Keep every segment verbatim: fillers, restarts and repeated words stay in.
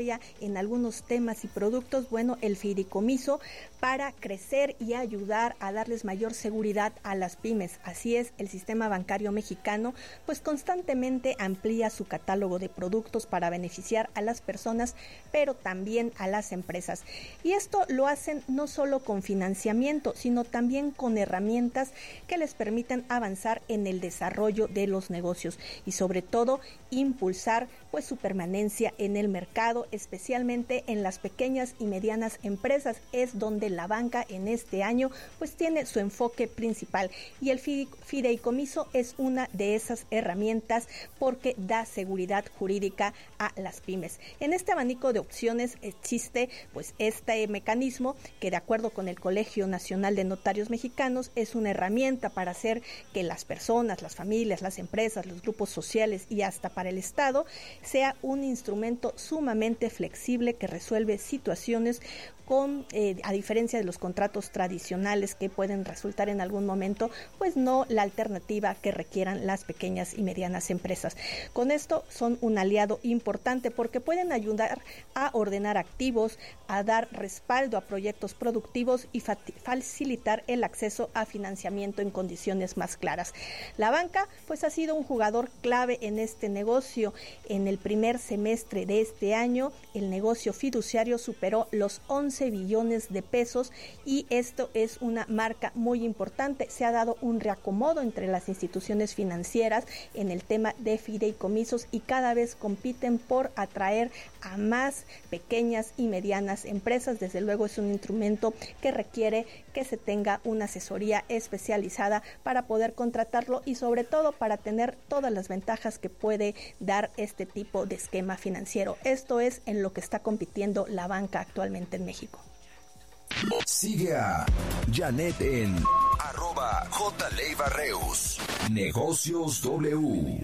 bancaria en algunos temas y productos, bueno, el fideicomiso para crecer y ayudar a darles mayor seguridad a las pymes. Así es, el sistema bancario mexicano pues constantemente amplía su catálogo de productos para beneficiar a las personas, pero también a las empresas. Y esto lo hacen no solo con financiamiento, sino también con herramientas que les permitan avanzar en el desarrollo de los negocios y sobre todo impulsar pues su permanencia en el mercado, especialmente en las pequeñas y medianas empresas. Es donde la banca en este año pues tiene su enfoque principal, y el fideicomiso es una de esas herramientas porque da seguridad jurídica a las pymes. En este abanico de opciones existe pues este mecanismo que, de acuerdo con el Colegio Nacional de Notarios Mexicanos, es una herramienta para hacer que las personas, las familias, las empresas, los grupos sociales y hasta para el Estado sea un instrumento sumamente flexible que resuelve situaciones con, eh, a diferencia de los contratos tradicionales que pueden resultar en algún momento, pues no la alternativa que requieran las pequeñas y medianas empresas. Con esto son un aliado importante porque pueden ayudar a ordenar activos, a dar respaldo a proyectos productivos y fa- facilitar el acceso a financiamiento en condiciones más claras. La banca pues ha sido un jugador clave en este negocio. En el primer semestre de este año, el negocio fiduciario superó los once billones de pesos, y esto es una marca muy importante. Se ha dado un reacomodo entre las instituciones financieras en el tema de fideicomisos y cada vez compiten por atraer a más pequeñas y medianas empresas. Desde luego es un instrumento que requiere que se tenga una asesoría especializada para poder contratarlo y sobre todo para tener todas las ventajas que puede dar este tipo de esquema financiero. Esto es en lo que está compitiendo la banca actualmente en México. Sigue a Janet en arroba jleivarreus. Negocios W.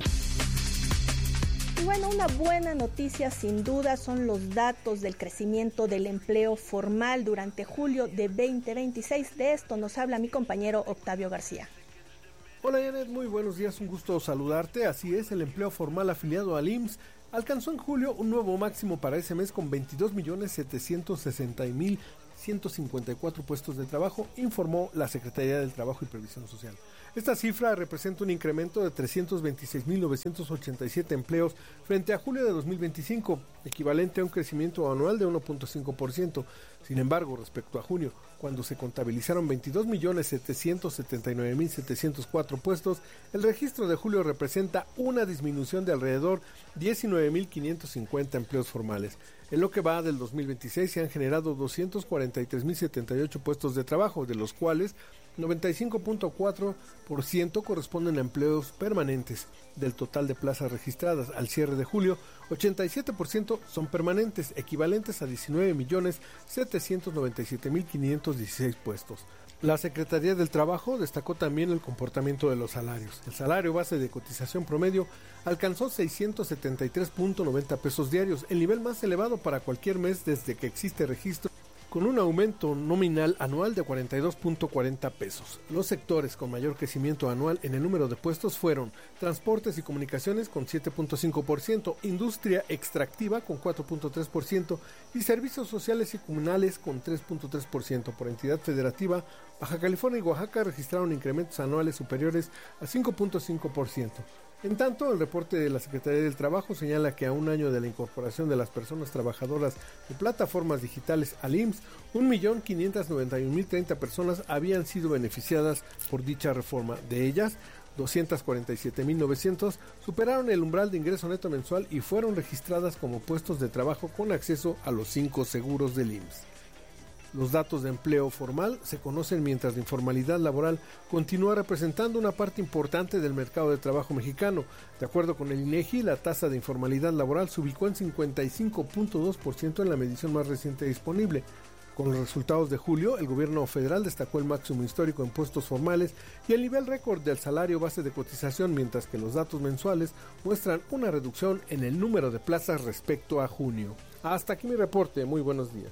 Y bueno, una buena noticia sin duda son los datos del crecimiento del empleo formal durante julio de veinte veintiséis. De esto nos habla mi compañero Octavio García. Hola Janet, muy buenos días, un gusto saludarte. Así es, el empleo formal afiliado al I M S S alcanzó en julio un nuevo máximo para ese mes con veintidós millones setecientos sesenta mil ciento cincuenta y cuatro puestos de trabajo, informó la Secretaría del Trabajo y Previsión Social. Esta cifra representa un incremento de trescientos veintiséis mil novecientos ochenta y siete empleos frente a julio de dos mil veinticinco, equivalente a un crecimiento anual de uno punto cinco por ciento. Sin embargo, respecto a junio, cuando se contabilizaron veintidós millones setecientos setenta y nueve mil setecientos cuatro puestos, el registro de julio representa una disminución de alrededor diecinueve mil quinientos cincuenta empleos formales. En lo que va del dos mil veintiséis se han generado doscientos cuarenta y tres mil setenta y ocho puestos de trabajo, de los cuales noventa y cinco punto cuatro por ciento corresponden a empleos permanentes. Del total de plazas registradas al cierre de julio, ochenta y siete por ciento son permanentes, equivalentes a diecinueve millones setecientos noventa y siete mil quinientos dieciséis puestos. La Secretaría del Trabajo destacó también el comportamiento de los salarios. El salario base de cotización promedio alcanzó seiscientos setenta y tres punto noventa pesos diarios, el nivel más elevado para cualquier mes desde que existe registro, con un aumento nominal anual de cuarenta y dos punto cuarenta pesos. Los sectores con mayor crecimiento anual en el número de puestos fueron transportes y comunicaciones con siete punto cinco por ciento, industria extractiva con cuatro punto tres por ciento y servicios sociales y comunales con tres punto tres por ciento. Por entidad federativa, Baja California y Oaxaca registraron incrementos anuales superiores a cinco punto cinco por ciento. En tanto, el reporte de la Secretaría del Trabajo señala que a un año de la incorporación de las personas trabajadoras de plataformas digitales al I M S S, un millón quinientos noventa y un mil treinta personas habían sido beneficiadas por dicha reforma. De ellas, doscientos cuarenta y siete mil novecientos superaron el umbral de ingreso neto mensual y fueron registradas como puestos de trabajo con acceso a los cinco seguros del I M S S. Los datos de empleo formal se conocen mientras la informalidad laboral continúa representando una parte importante del mercado de trabajo mexicano. De acuerdo con el INEGI, la tasa de informalidad laboral se ubicó en cincuenta y cinco punto dos por ciento en la medición más reciente disponible. Con los resultados de julio, el gobierno federal destacó el máximo histórico en puestos formales y el nivel récord del salario base de cotización, mientras que los datos mensuales muestran una reducción en el número de plazas respecto a junio. Hasta aquí mi reporte, muy buenos días.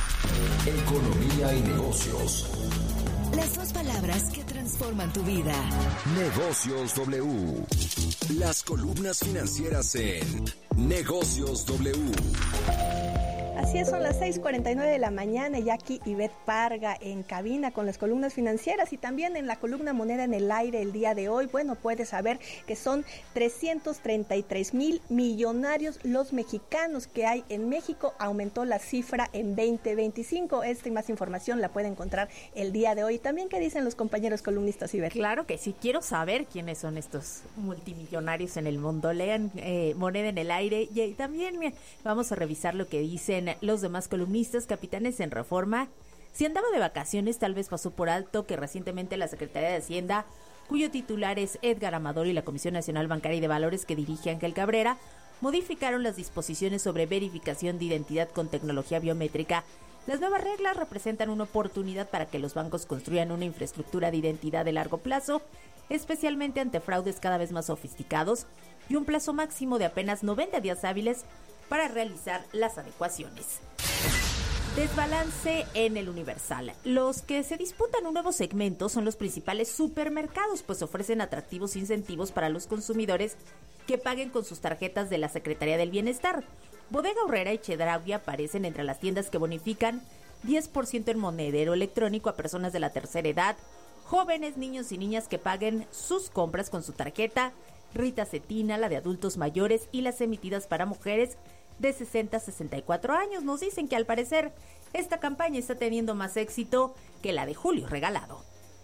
Economía y negocios. Las dos palabras que transforman tu vida. Negocios W. Las columnas financieras en Negocios W. Así es, son las seis cuarenta y nueve de la mañana y aquí Ivette Parga en cabina con las columnas financieras y también en la columna Moneda en el Aire el día de hoy. Bueno, puedes saber que son trescientos treinta y tres mil millonarios los mexicanos que hay en México. Aumentó la cifra en veinte veinticinco. Esta y más información la puede encontrar el día de hoy. También, ¿qué dicen los compañeros columnistas, Ivette? Claro que sí, quiero saber quiénes son estos multimillonarios en el mundo. Lean eh, Moneda en el Aire y, y también mira, vamos a revisar lo que dicen los demás columnistas, capitanes en Reforma. Si andaba de vacaciones, tal vez pasó por alto que recientemente la Secretaría de Hacienda, cuyo titular es Edgar Amador, y la Comisión Nacional Bancaria y de Valores que dirige Ángel Cabrera, modificaron las disposiciones sobre verificación de identidad con tecnología biométrica. Las nuevas reglas representan una oportunidad para que los bancos construyan una infraestructura de identidad de largo plazo, especialmente ante fraudes cada vez más sofisticados, y un plazo máximo de apenas noventa días hábiles para realizar las adecuaciones. Desbalance en el Universal. Los que se disputan un nuevo segmento son los principales supermercados, pues ofrecen atractivos incentivos para los consumidores que paguen con sus tarjetas de la Secretaría del Bienestar. Bodega Aurrera y Chedraui aparecen entre las tiendas que bonifican diez por ciento en monedero electrónico a personas de la tercera edad, jóvenes, niños y niñas que paguen sus compras con su tarjeta. Rita Cetina, la de adultos mayores, y las emitidas para mujeres de sesenta a sesenta y cuatro años. Nos dicen que al parecer esta campaña está teniendo más éxito que la de Julio Regalado.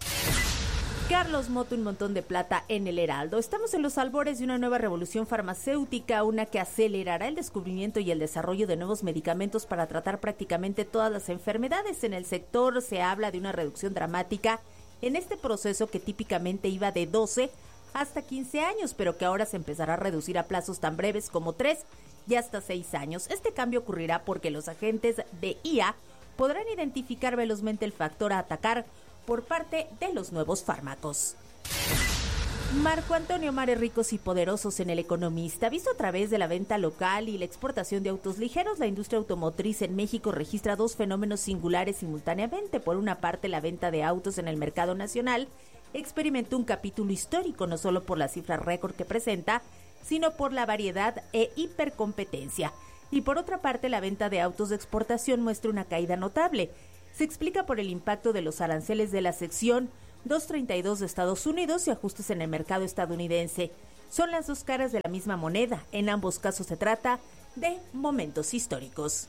Carlos Moto, un montón de plata en el Heraldo. Estamos en los albores de una nueva revolución farmacéutica, una que acelerará el descubrimiento y el desarrollo de nuevos medicamentos para tratar prácticamente todas las enfermedades. En el sector se habla de una reducción dramática en este proceso que típicamente iba de doce hasta quince años, pero que ahora se empezará a reducir a plazos tan breves como tres y hasta seis años. Este cambio ocurrirá porque los agentes de I A podrán identificar velozmente el factor a atacar por parte de los nuevos fármacos. Marco Antonio Mares, ricos y poderosos en El Economista. Visto a través de la venta local y la exportación de autos ligeros, la industria automotriz en México registra dos fenómenos singulares simultáneamente. Por una parte, la venta de autos en el mercado nacional experimentó un capítulo histórico, no solo por la cifra récord que presenta, sino por la variedad e hipercompetencia. Y por otra parte, la venta de autos de exportación muestra una caída notable. Se explica por el impacto de los aranceles de la sección doscientos treinta y dos de Estados Unidos y ajustes en el mercado estadounidense. Son las dos caras de la misma moneda. En ambos casos se trata de momentos históricos.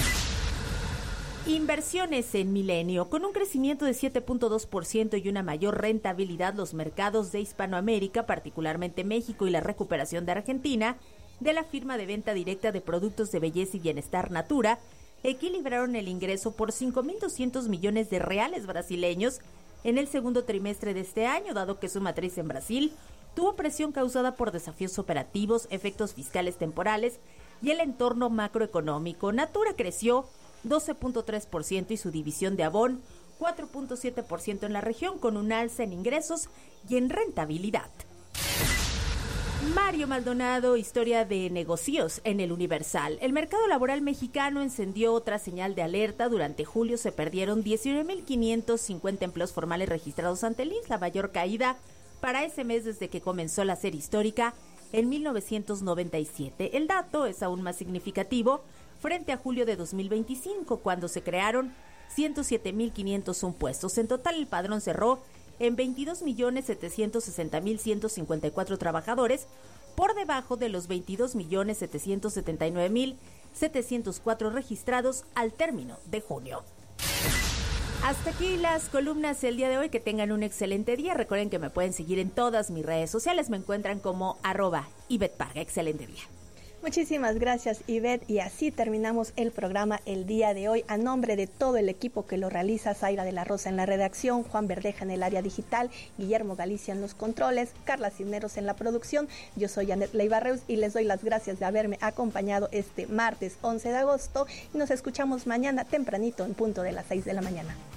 Inversiones en Milenio. Con un crecimiento de siete punto dos por ciento y una mayor rentabilidad, los mercados de Hispanoamérica, particularmente México, y la recuperación de Argentina, de la firma de venta directa de productos de belleza y bienestar Natura, equilibraron el ingreso por cinco mil doscientos millones de reales brasileños en el segundo trimestre de este año, dado que su matriz en Brasil tuvo presión causada por desafíos operativos, efectos fiscales temporales y el entorno macroeconómico. Natura creció doce punto tres por ciento y su división de Avon cuatro punto siete por ciento en la región, con un alza en ingresos y en rentabilidad. Mario Maldonado, historia de negocios en El Universal. El mercado laboral mexicano encendió otra señal de alerta. Durante julio se perdieron diecinueve mil quinientos cincuenta empleos formales registrados ante el I M S S, la mayor caída para ese mes desde que comenzó la serie histórica en mil novecientos noventa y siete. El dato es aún más significativo frente a julio de dos mil veinticinco, cuando se crearon ciento siete mil quinientos uno puestos. En total, el padrón cerró en veintidós millones setecientos sesenta mil ciento cincuenta y cuatro trabajadores, por debajo de los veintidós millones setecientos setenta y nueve mil setecientos cuatro registrados al término de junio. Hasta aquí las columnas del día de hoy. Que tengan un excelente día. Recuerden que me pueden seguir en todas mis redes sociales. Me encuentran como arroba Ivette Parga. Excelente día. Muchísimas gracias, Ivette, y así terminamos el programa el día de hoy. A nombre de todo el equipo que lo realiza, Zaira de la Rosa en la redacción, Juan Verdeja en el área digital, Guillermo Galicia en los controles, Carla Cisneros en la producción, yo soy Janet Leiva Reus y les doy las gracias de haberme acompañado este martes once de agosto y nos escuchamos mañana tempranito en punto de las seis de la mañana.